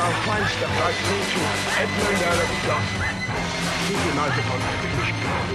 our fine step right through to Edmund Earl of Gloucester. Keep United on